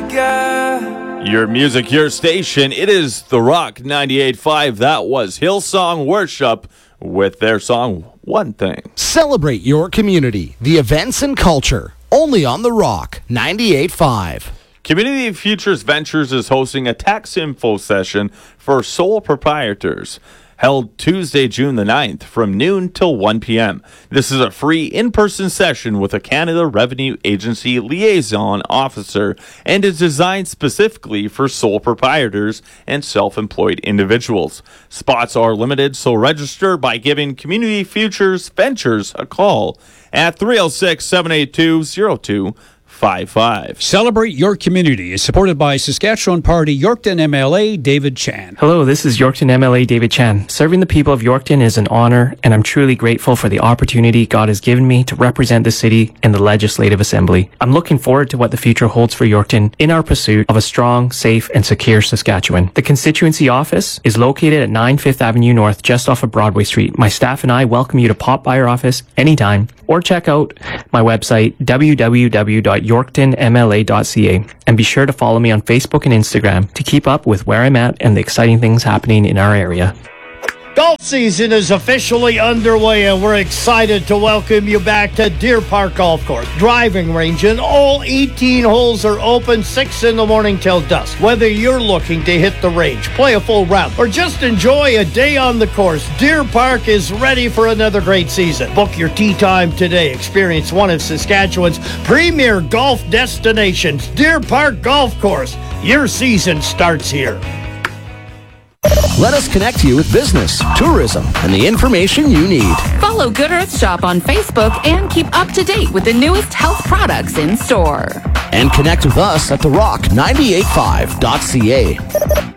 Your music, your station. It is The Rock 98.5. That was Hillsong Worship with their song, One Thing. Celebrate your community, the events and culture. Only on The Rock 98.5. Community Futures Ventures is hosting a tax info session for sole proprietors, held Tuesday, June the 9th from noon till 1 p.m. This is a free in-person session with a Canada Revenue Agency liaison officer and is designed specifically for sole proprietors and self-employed individuals. Spots are limited, so register by giving Community Futures Ventures a call at 306-782-0255. Celebrate Your Community is supported by Saskatchewan Party Yorkton MLA David Chan. Hello, this is Yorkton MLA David Chan. Serving the people of Yorkton is an honor, and I'm truly grateful for the opportunity God has given me to represent the city in the Legislative Assembly. I'm looking forward to what the future holds for Yorkton in our pursuit of a strong, safe, and secure Saskatchewan. The constituency office is located at 9 5th Avenue North, just off of Broadway Street. My staff and I welcome you to pop by our office anytime or check out my website, www.yorktonmla.ca, and be sure to follow me on Facebook and Instagram to keep up with where I'm at and the exciting things happening in our area. Golf season is officially underway, and we're excited to welcome you back to Deer Park Golf Course. Driving range and all 18 holes are open 6 in the morning till dusk. Whether you're looking to hit the range, play a full round, or just enjoy a day on the course, Deer Park is ready for another great season. Book your tee time today. Experience one of Saskatchewan's premier golf destinations, Deer Park Golf Course. Your season starts here. Let us connect you with business, tourism, and the information you need. Follow Good Earth Shop on Facebook and keep up to date with the newest health products in store. And connect with us at therock985.ca.